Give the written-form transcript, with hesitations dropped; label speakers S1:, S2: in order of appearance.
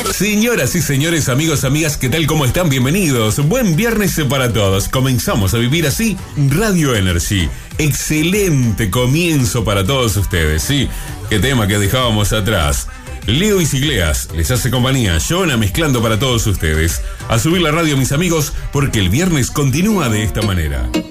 S1: Señoras y señores, amigos, amigas, ¿qué tal? ¿Cómo están? Bienvenidos. Buen viernes para todos. Comenzamos a vivir así Radio Energy. Excelente comienzo para todos ustedes, sí. Qué tema que dejábamos atrás. Leo Isigleas les hace compañía, Jonah mezclando para todos ustedes. A subir la radio, mis amigos, porque el viernes continúa de esta manera.